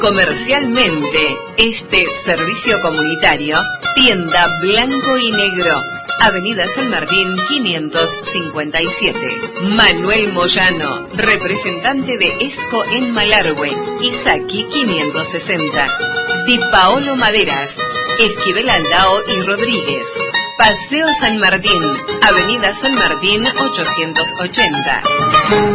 Comercialmente, este servicio comunitario, tienda blanco y negro, Avenida San Martín 557. Manuel Moyano, representante de ESCO en Malargüe, Isaki 560. Di Paolo Maderas, Esquivel Aldao y Rodríguez. Paseo San Martín, Avenida San Martín 880.